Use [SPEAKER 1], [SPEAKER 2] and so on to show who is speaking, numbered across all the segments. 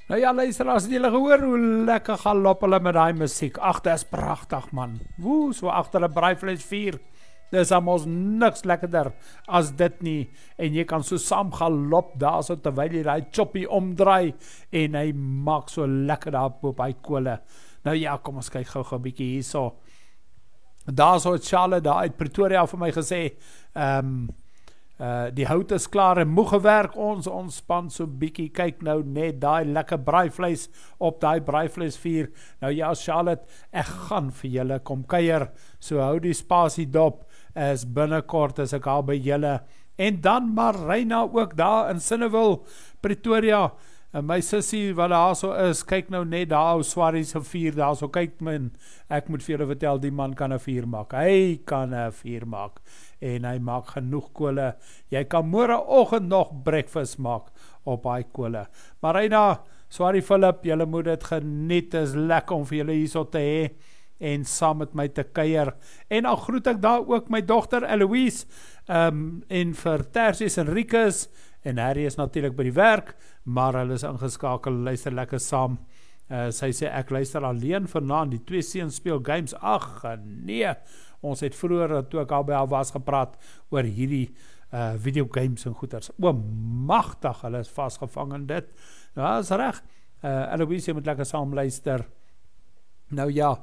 [SPEAKER 1] Nou ja, luister, as julle gehoor hoe lekker galop hulle met daai musiek. Ag, dit is pragtig, man. Woe, so agter 'n braaivleis vuur. Dis mos niks lekkerder as dit nie. En jy kan so saam galop daar so terwyl jy daai choppie omdraai en hy maak so lekker daar op hy kole. Nou ja, kom ons kyk gou 'n bietjie hierso. Daar so het Charlotte daar uit Pretoria vir my gesê, die hout is klaar en moeg gewerk, ons ontspan so bietjie, kyk nou net daai lekker braaivleis op daai braaivleisvuur. Nou ja, Charlotte, ek gaan vir julle kom kuier, so hou die spasie dop, is binnekort as ek al by julle. En dan Marina ook daar in Sinnewil, Pretoria, en my sussie wat daar so is, kyk nou net daar, Swarrie se vuur daar so, kyk man, ek moet vir julle vertel, die man kan 'n vuur maak, hy kan 'n vuur maak, en hy maak genoeg kole, jy kan môreoggend nog breakfast maak op hy kole. Marina, Swarrie Philip, julle moet dit geniet, is lekker om vir julle hierso te hê, en saam met my te kuier, en dan groet ek daar ook my dogter Eloise, en vir Tersius en Rikus, en Harry is natuurlik by die werk, maar hulle is ingeskakel, luister lekker saam. Sy sê, ek luister alleen vanaand, die twee seuns speel games. Ag nee, ons het vroeger, toe ek al by haar was, gepraat oor hierdie videogames en goeders. O, magtig, hulle is vasgevang in dit. Nou, is reg. Eloise, jy moet lekker saam luister. Nou ja,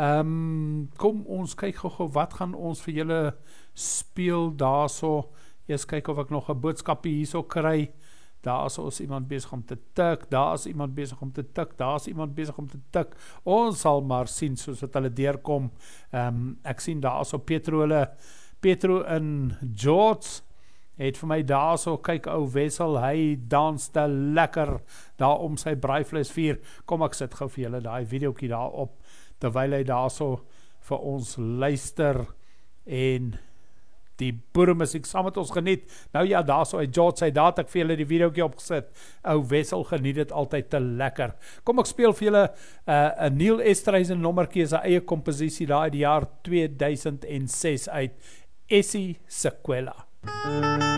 [SPEAKER 1] kom ons kyk gou, wat gaan ons vir julle speel daarso. Eers kyk of ek nog 'n boodskapie hierso kry. Daar is iemand besig om te tik, daar is iemand besig om te tik, daar is iemand besig om te tik. Ons sal maar sien soos wat hulle deurkom. Ek sien daar is op Petro in George het vir my daar so, kyk ou Wessel, hy dans te lekker daar om sy braaivleisvuur. Kom ek sit gou vir julle daai videoetjie daar op, terwyl hy daar so vir ons luister en die boeremusiek saam met ons geniet. Nou ja, daar so uit George, hy daar het ek vir julle die videoetjie opgesit. Ou Wessel geniet dit altyd te lekker. Kom ek speel vir julle 'n Neil Estreisen nommertjie, sy eie komposisie daar uit die jaar 2006 uit Essie Sequela.